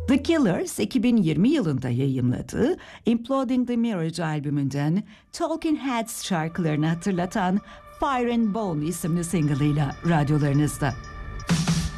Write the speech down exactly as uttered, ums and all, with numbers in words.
The Killers iki bin yirmi yılında yayımladığı Imploding the Mirage albümünden Talking Heads şarkılarını hatırlatan Fire and Bone isimli single'ıyla radyolarınızda.